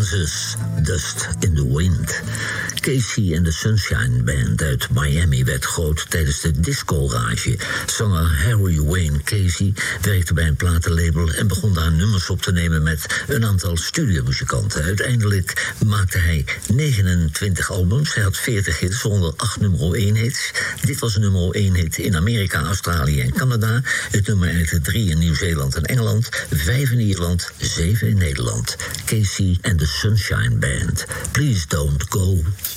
Kansas, Dust in the Wind. Casey en de Sunshine Band uit Miami werd groot tijdens de disco-rage. Zanger Harry Wayne Casey werkte bij een platenlabel en begon daar nummers op te nemen met een aantal studiomuzikanten. Uiteindelijk maakte hij 29 albums. Hij had 40 hits, onder 8 nummer 1 hits. Dit was een nummer 1 hit in Amerika, Australië en Canada. Het nummer eindigde 3 in Nieuw-Zeeland en Engeland, 5 in Ierland, 7 in Nederland. Casey and the Sunshine Band. Please don't go.